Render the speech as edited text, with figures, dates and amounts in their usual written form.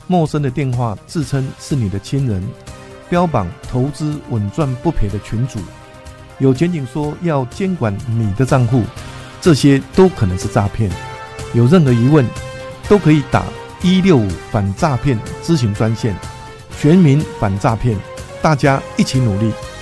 陌生的电话自称是你的亲人，标榜投资稳赚不赔的群组，有检警说要监管你的账户，这些都可能是诈骗。有任何疑问都可以打165反诈骗咨询专线，全民反诈骗，大家一起努力。